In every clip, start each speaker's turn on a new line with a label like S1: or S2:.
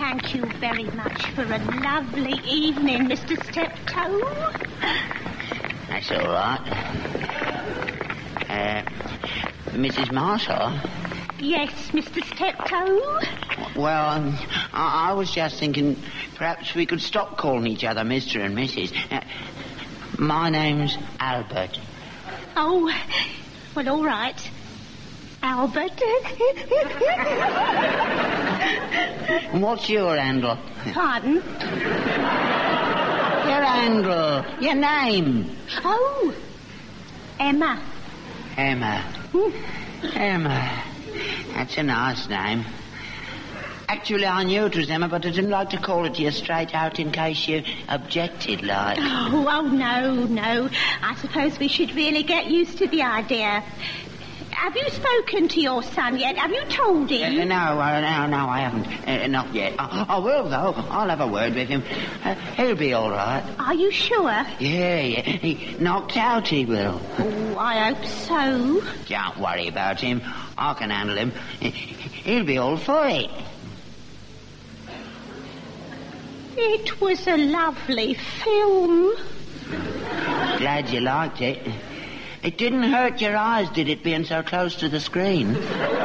S1: thank you very much for a lovely evening, Mr. Steptoe.
S2: That's all right. Mrs. Marshall?
S1: Yes, Mr. Steptoe?
S2: Well, I was just thinking perhaps we could stop calling each other Mr. and Mrs. My name's Albert.
S1: Oh, well, all right. Albert.
S2: What's your handle?
S1: Pardon?
S2: Your handle. Your name.
S1: Oh, Emma.
S2: Emma. Emma. That's a nice name. Actually, I knew it was Emma, but I didn't like to call it to you straight out in case you objected, like.
S1: Oh, no. I suppose we should really get used to the idea. Have you spoken to your son yet? Have you told him?
S2: No, I haven't. Not yet. I will, though. I'll have a word with him. He'll be all right.
S1: Are you sure?
S2: Yeah. He knocked out, he will.
S1: Oh, I hope so.
S2: Don't worry about him. I can handle him. He'll be all for it.
S1: It was a lovely film.
S2: Glad you liked it. It didn't hurt your eyes, did it, being so close to the screen?
S1: No,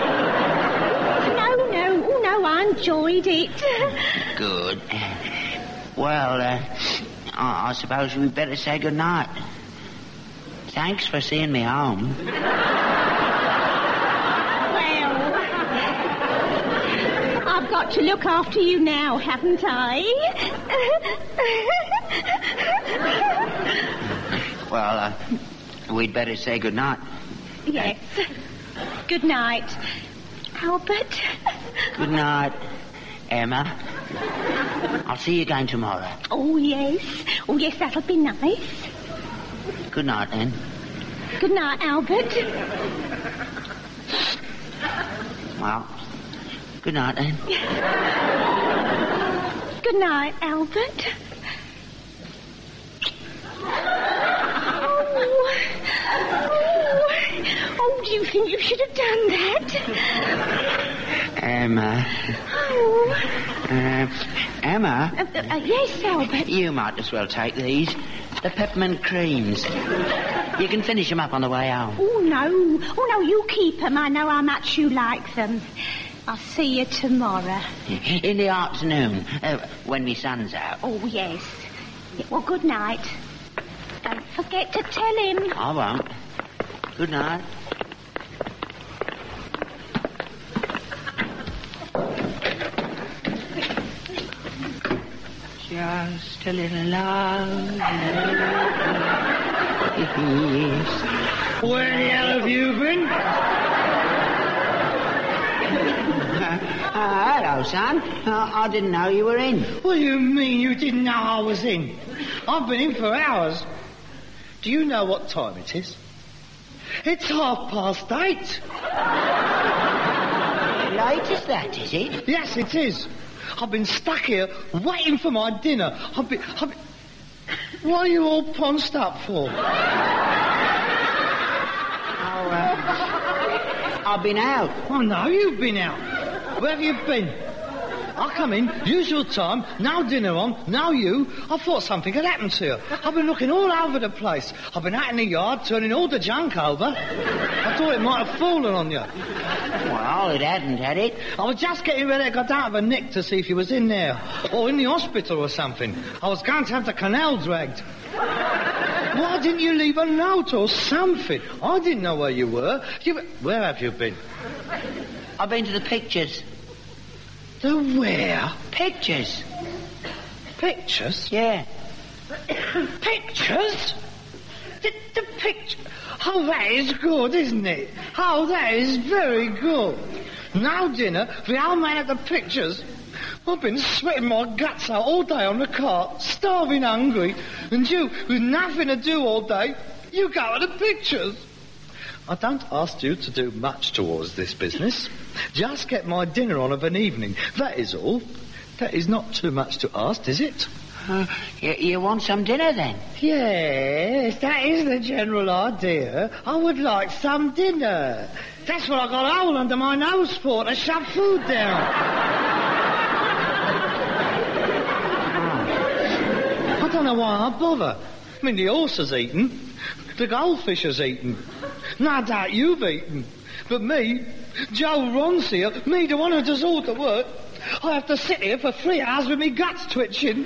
S1: I enjoyed it.
S2: Good. Well, I suppose we'd better say good night. Thanks for seeing me home.
S1: Well, I've got to look after you now, haven't I?
S2: Well, we'd better say good night.
S1: Yes. Good night, Albert.
S2: Good night, Emma. I'll see you again tomorrow.
S1: Oh, yes, that'll be nice.
S2: Good night, then.
S1: Good night, Albert.
S2: Well, good night, then.
S1: Good night, Albert. Oh, do you think you should have done that?
S2: Emma.
S1: Oh.
S2: Emma?
S1: Yes, Albert.
S2: You might as well take these. The peppermint creams. You can finish them up on the way home.
S1: Oh, no, you keep them. I know how much you like them. I'll see you tomorrow.
S2: In the afternoon, when my son's out.
S1: Oh, yes. Well, good night. Don't forget to tell him.
S2: I won't. Good night. Just a little love. Yes.
S3: Where the hell have you been?
S2: Hello, son. I didn't know you were in.
S3: What do you mean you didn't know I was in? I've been in for hours. Do you know what time it is? It's 8:30.
S2: Late as that, is it?
S3: Yes, it is. I've been stuck here waiting for my dinner. I've been... What are you all ponced up for?
S2: I've been out.
S3: Oh, no, you've been out. Where have you been? I come in, usual time, no dinner on, no you. I thought something had happened to you. I've been looking all over the place. I've been out in the yard, turning all the junk over. I thought it might have fallen on you.
S2: Well, it hadn't, had it?
S3: I was just getting ready to go down to the Nick to see if you was in there, or in the hospital or something. I was going to have the canal dragged. Why didn't you leave a note or something? I didn't know where you were. Where have you been?
S2: I've been to the pictures.
S3: The where?
S2: Pictures.
S3: Pictures?
S2: Yeah.
S3: Pictures? The picture... Oh, that is good, isn't it? Oh, that is very good. Now dinner, the old man at the pictures. I've been sweating my guts out all day on the cart, starving hungry, and you, with nothing to do all day, you go to the pictures. I don't ask you to do much towards this business. Just get my dinner on of an evening. That is all. That is not too much to ask, is it?
S2: You want some dinner, then?
S3: Yes, that is the general idea. I would like some dinner. That's what I got a hole under my nose for, to shove food down. don't know why I bother. I mean, the horse has eaten. The goldfish has eaten. No doubt you've eaten. But me, Joe Ron's here, me, the one who does all the work, I have to sit here for 3 hours with me guts twitching.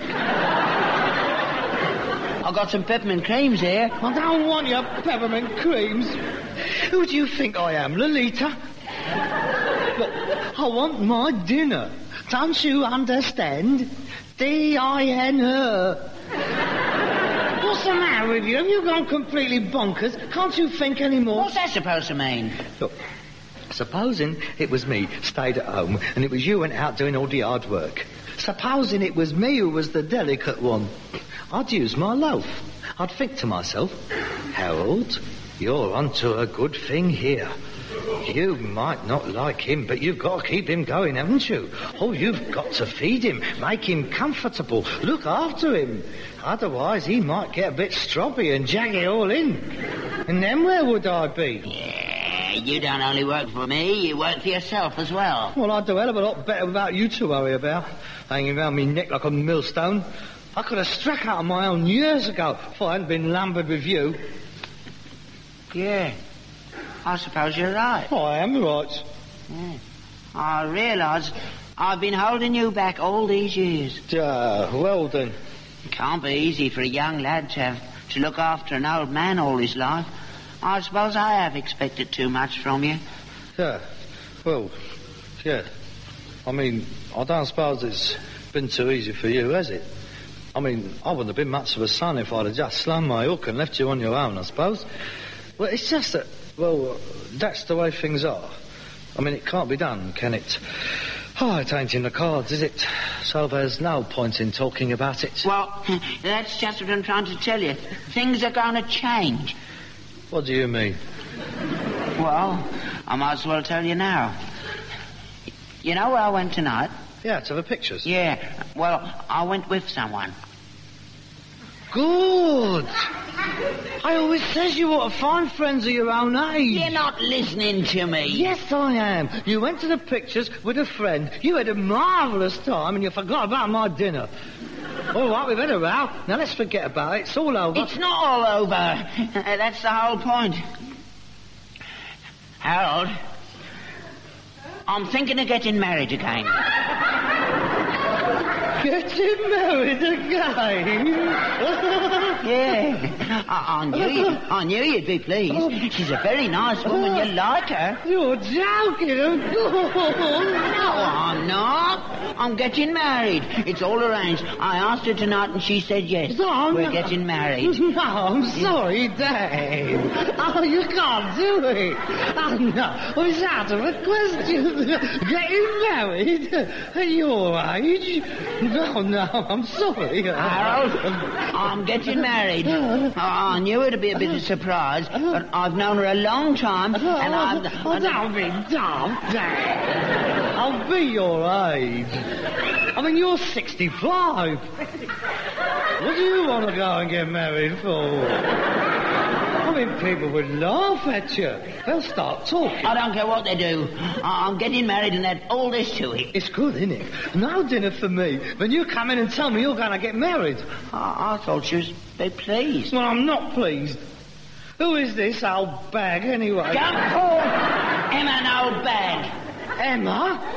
S2: I've got some peppermint creams here.
S3: I don't want your peppermint creams. Who do you think I am, Lolita? Look, I want my dinner. Don't you understand? D-I-N-E. What's the matter with you? Have you gone completely bonkers? Can't you think anymore?
S2: What's that supposed to mean?
S3: Look, supposing it was me, stayed at home, and it was you went out doing all the hard work. Supposing it was me who was the delicate one. I'd use my loaf. I'd think to myself, Harold, you're onto a good thing here. You might not like him, but you've got to keep him going, haven't you? Oh, you've got to feed him, make him comfortable, look after him. Otherwise, he might get a bit stroppy and jag it all in. And then where would I be?
S2: Yeah, you don't only work for me, you work for yourself as well.
S3: Well, I'd do a hell of a lot better without you to worry about. Hanging round me neck like a millstone. I could have struck out on my own years ago if I hadn't been lumbered with you.
S2: Yeah, I suppose you're right.
S3: Oh, I am right.
S2: Yeah. I realise I've been holding you back all these years.
S3: Well then.
S2: It can't be easy for a young lad to look after an old man all his life. I suppose I have expected too much from you.
S3: Yeah, well, yeah. I mean, I don't suppose it's been too easy for you, has it? I mean, I wouldn't have been much of a son if I'd have just slung my hook and left you on your own, I suppose. Well, it's just that, well, that's the way things are. I mean, it can't be done, can it? Oh, it ain't in the cards, is it? So there's no point in talking about it.
S2: Well, that's just what I'm trying to tell you. Things are going to change.
S3: What do you mean?
S2: Well, I might as well tell you now. You know where I went tonight?
S3: Yeah, to the pictures.
S2: Yeah, well, I went with someone.
S3: Good. I always says you ought to find friends of your own age.
S2: You're not listening to me.
S3: Yes, I am. You went to the pictures with a friend. You had a marvellous time and you forgot about my dinner. All right, we've had a row. Now let's forget about it. It's all over.
S2: It's not all over. That's the whole point. Harold, I'm thinking of getting married again.
S3: Getting married again?
S2: Yeah. I knew you'd be pleased. She's a very nice woman. You like her.
S3: You're joking, of course.
S2: No, I'm not. I'm getting married. It's all arranged. I asked her tonight and she said yes. We're getting married.
S3: No, I'm sorry, Dave. Oh, you can't do it. Oh, no. Well, it's out of the question. Getting married at your age? No, I'm sorry.
S2: Harold, I'm getting married. I knew it'd be a bit of a surprise, but I've known her a long time, and I've...
S3: don't be daft, Dad. I'll be your age. I mean, you're 65. What do you want to go and get married for? I mean, people would laugh at you. They'll start talking.
S2: I don't care what they do. I'm getting married and that's all there's to it.
S3: It's good, isn't it? No dinner for me. When you come in and tell me you're going to get married.
S2: I thought you was very pleased.
S3: Well, I'm not pleased. Who is this old bag, anyway?
S2: Don't call Emma an old bag.
S3: Emma?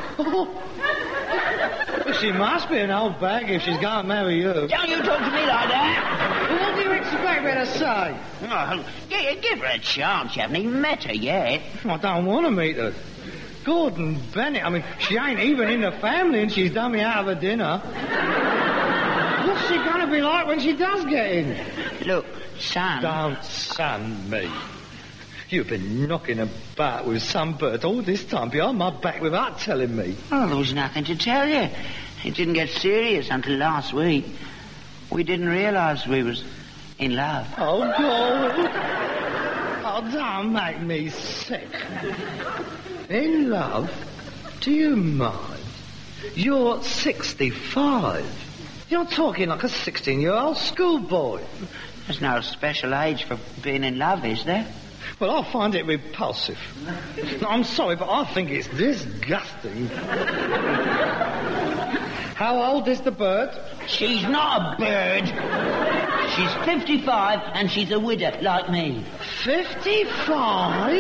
S3: Well, she must be an old bag if she's going to marry you.
S2: Don't you talk to me like that.
S3: Well, what do you expect me to say?
S2: Oh, give her a chance. You haven't even met her yet.
S3: I don't want to meet her. Gordon Bennett, I mean, she ain't even in the family and she's done me out of a dinner. What's she going to be like when she does get in?
S2: Look, son...
S3: Don't son me. You've been knocking about with some bird all this time behind my back without telling me.
S2: Oh, there was nothing to tell you. It didn't get serious until last week. We didn't realise we was in love.
S3: Oh, God. Oh, don't make me sick. In love? Do you mind? You're 65. You're talking like a 16-year-old schoolboy.
S2: There's no special age for being in love, is there?
S3: Well, I find it repulsive. No, I'm sorry, but I think it's disgusting. How old is the bird?
S2: She's not a bird. She's 55 and she's a widow, like me.
S3: 55?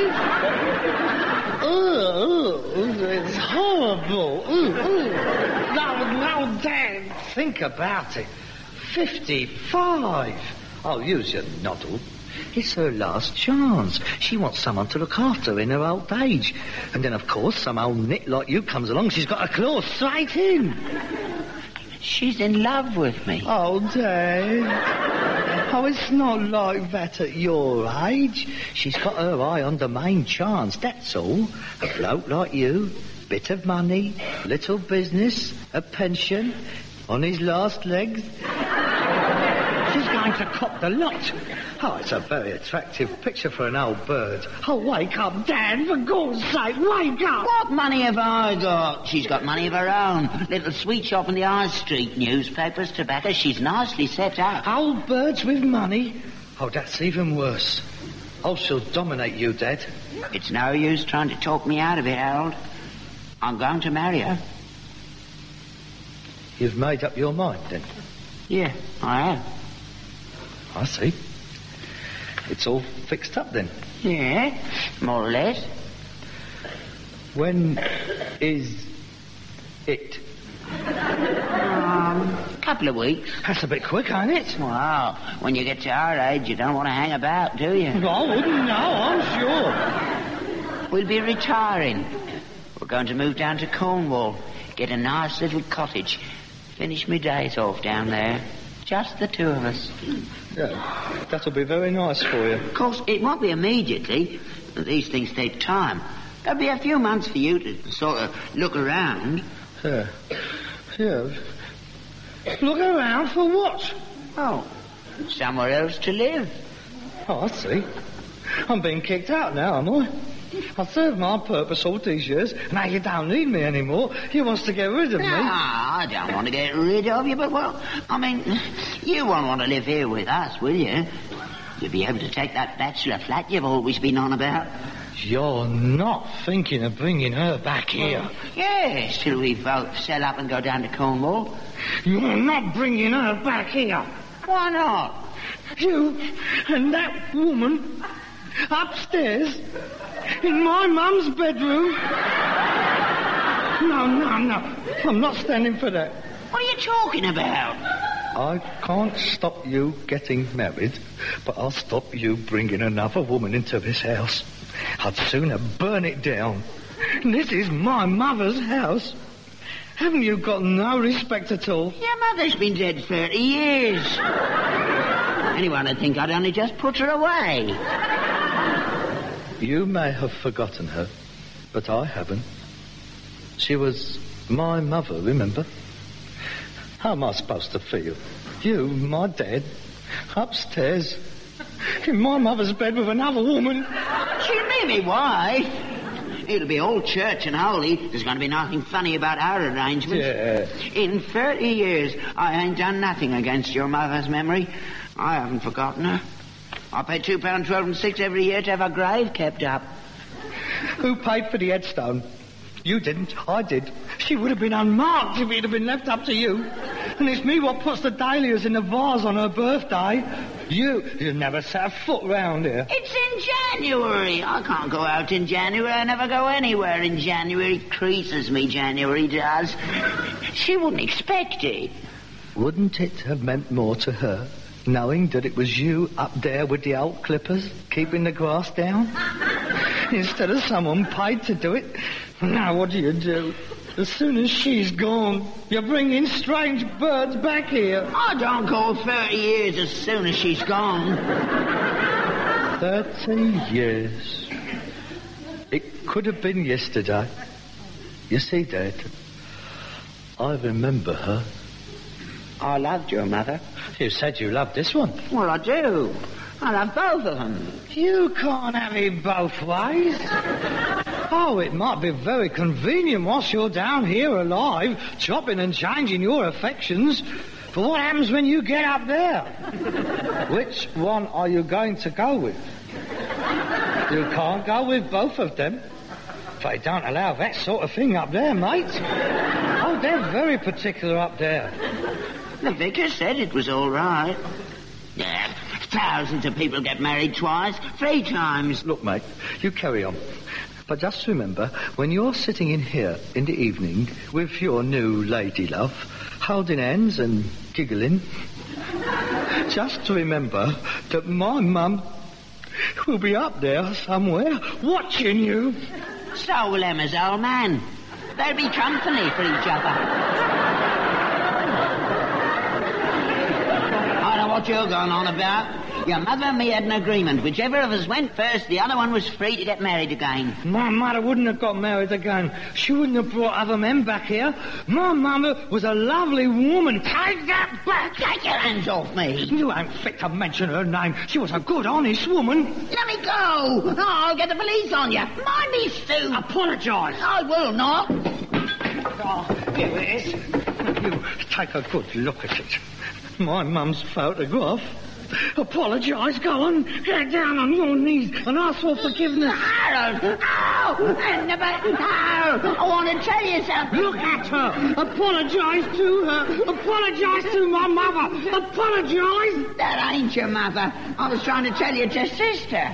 S3: It's horrible. Now, Dad, think about it. 55. I'll use your noddle. It's her last chance. She wants someone to look after her in her old age. And then, of course, some old nit like you comes along, she's got a claw straight in.
S2: She's in love with me.
S3: Oh, Dad. Oh, it's not like that at your age. She's got her eye on the main chance, that's all. A bloke like you, bit of money, little business, a pension, on his last legs. She's going to cop the lot. Oh, it's a very attractive picture for an old bird. Oh, wake up, Dad, for God's sake, wake up!
S2: What money have I got? She's got money of her own. Little sweet shop in the High Street, newspapers, tobacco. She's nicely set up.
S3: Old birds with money? Oh, that's even worse. Oh, she'll dominate you, Dad.
S2: It's no use trying to talk me out of it, Harold. I'm going to marry her.
S3: You've made up your mind, then?
S2: Yeah, I have.
S3: I see. It's all fixed up, then?
S2: Yeah, more or less.
S3: When is it?
S2: Couple of weeks.
S3: That's a bit quick, ain't it?
S2: Well, when you get to our age, you don't want to hang about, do you?
S3: I wouldn't know, I'm sure.
S2: We'll be retiring. We're going to move down to Cornwall, get a nice little cottage, finish my days off down there. Just the two of us.
S3: Yeah, that'll be very nice for you.
S2: Of course, it won't be immediately. These things take time. There'll be a few months for you to sort of look around.
S3: Yeah. Look around for what?
S2: Oh, somewhere else to live.
S3: Oh, I see. I'm being kicked out now, am I? I've served my purpose all these years, and now you don't need me anymore. You wants to get rid of me.
S2: I don't want to get rid of you, but, well, I mean, you won't want to live here with us, will you? You'll be able to take that bachelor flat you've always been on about.
S3: You're not thinking of bringing her back here?
S2: Yes, till we both sell up and go down to Cornwall.
S3: You're not bringing her back here?
S2: Why not?
S3: You and that woman upstairs in my mum's bedroom? No. I'm not standing for that.
S2: What are you talking about?
S3: I can't stop you getting married, but I'll stop you bringing another woman into this house. I'd sooner burn it down. This is my mother's house. Haven't you got no respect at all?
S2: Your mother's been dead 30 years. Anyone would think I'd only just put her away.
S3: You may have forgotten her, but I haven't. She was my mother, remember? How am I supposed to feel? You, my dad, upstairs, in my mother's bed with another woman.
S2: She'll be me wife. It'll be all church and holy. There's going to be nothing funny about our arrangements.
S3: Yeah.
S2: In 30 years, I ain't done nothing against your mother's memory. I haven't forgotten her. I pay £2.12 and 6 every year to have her grave kept up.
S3: Who paid for the headstone? You didn't. I did. She would have been unmarked if it had been left up to you. And it's me what puts the dahlias in the vase on her birthday. You never set a foot round here.
S2: It's in January. I can't go out in January. I never go anywhere in January. It creases me, January does. She wouldn't expect it.
S3: Wouldn't it have meant more to her, knowing that it was you up there with the old clippers, keeping the grass down? Instead of someone paid to do it. Now what do? As soon as she's gone, you're bringing strange birds back here.
S2: I don't go 30 years as soon as she's gone.
S3: 30 years. It could have been yesterday. You see, Dad, I remember her.
S2: I loved your mother.
S3: You said you loved this one.
S2: Well, I do. I love both of them.
S3: You can't have it both ways. Oh, it might be very convenient whilst you're down here alive, chopping and changing your affections. But what happens when you get up there? Which one are you going to go with? You can't go with both of them. They don't allow that sort of thing up there, mate. Oh, they're very particular up there.
S2: The vicar said it was all right. Yeah, thousands of people get married twice, 3 times.
S3: Look, mate, you carry on. But just remember, when you're sitting in here in the evening with your new lady love, holding hands and giggling, just remember that my mum will be up there somewhere watching you.
S2: So will Emma's old man. They'll be company for each other. I know what you're going on about. Your mother and me had an agreement. Whichever of us went first, the other one was free to get married again.
S3: My mother wouldn't have got married again. She wouldn't have brought other men back here. My mother was a lovely woman. Take that back!
S2: Take your hands off me.
S3: You ain't fit to mention her name. She was a good, honest woman.
S2: Let me go. Oh, I'll get the police on you. Mind me, Stu.
S3: Apologise.
S2: I will not.
S3: Oh, here it is. You take a good look at it. My mum's photograph. Apologise, go on. Get down on your knees and ask for forgiveness.
S2: Harold! Ow! Harold! I want to tell you something.
S3: Look at her. Apologise to her. Apologise to my mother. Apologise.
S2: That ain't your mother. I was trying to tell you it's your sister.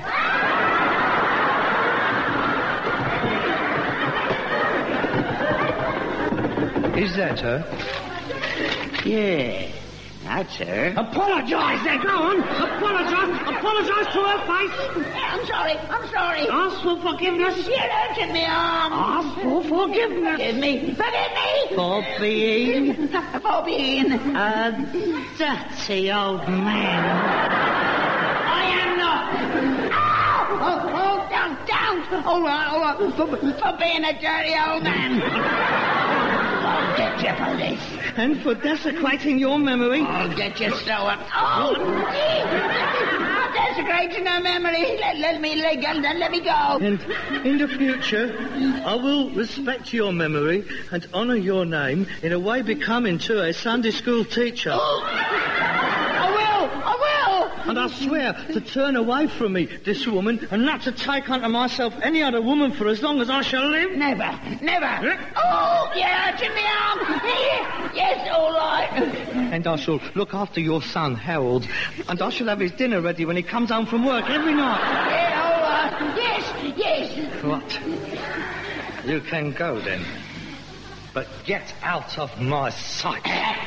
S3: Is that her?
S2: Yeah. That's her.
S3: Apologise then, go on. Apologise to her face.
S2: I'm sorry.
S3: Ask for forgiveness.
S2: You're hurting me arm.
S3: Ask for forgiveness.
S2: Forgive me.
S3: For being
S2: For being
S3: a dirty old man.
S2: I am not. Ow! Down. All right. For being a dirty old man. I'll get you for this.
S3: And for desecrating your memory.
S2: I'll get you so up. Oh, desecrating her memory. Let me go.
S3: And in the future, I will respect your memory and honour your name in a way becoming to a Sunday school teacher.
S2: Oh, I will.
S3: And I swear to turn away from me, this woman, and not to take unto myself any other woman for as long as I shall live.
S2: Never. Oh, you're hurting me arm. Yes, all right.
S3: And I shall look after your son, Harold, and I shall have his dinner ready when he comes home from work every night.
S2: Yeah, all right. Yes.
S3: What? You can go then. But get out of my sight.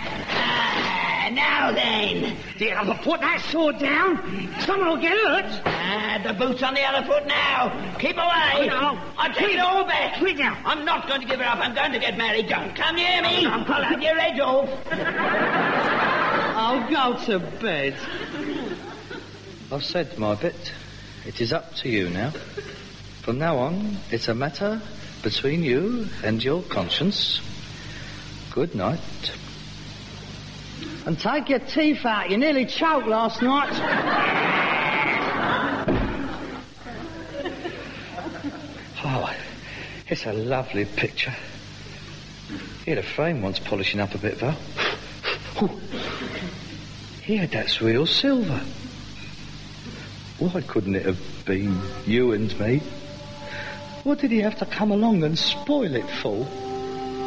S2: Now then.
S3: Put that sword down. Someone will get hurt.
S2: The boot's on the other foot now. Keep away. I'll take it all back.
S3: Quick now.
S2: I'm not going to give her up. I'm going to get married. Don't come near me. I'll have your head off.
S3: I'll go to bed. I've said my bit. It is up to you now. From now on, it's a matter between you and your conscience. Good night. And take your teeth out. You nearly choked last night. Oh, it's a lovely picture. Here, the frame wants polishing up a bit, though. Here, that's real silver. Why couldn't it have been you and me? What did he have to come along and spoil it for?